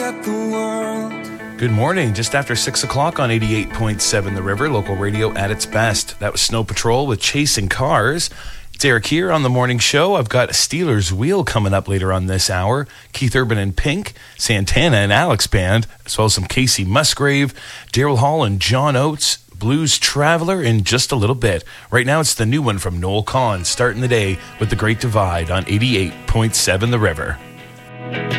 at the world. Good morning. Just after 6 o'clock on 88.7 The River, local radio at its best. That was Snow Patrol with Chasing Cars. It's Eric here on the morning show. I've got Steelers Wheel coming up later on this hour. Keith Urban and Pink, Santana and Alex Band, as well as some Casey Musgrave, Daryl Hall and John Oates, Blues Traveler in just a little bit. Right now it's the new one from Noel Kahn, starting the day with The Great Divide on 88.7 The River.